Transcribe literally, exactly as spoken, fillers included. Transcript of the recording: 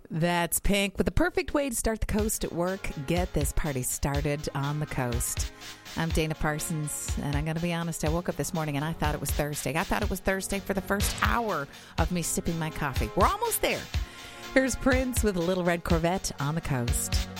That's Pink with the perfect way to start the coast at work. Get this party started on the coast. I'm Dana Parsons, and I'm going to be honest. I woke up this morning and I thought it was Thursday. I thought it was Thursday for the first hour of me sipping my coffee. We're almost there. Here's Prince with a Little Red Corvette on the coast.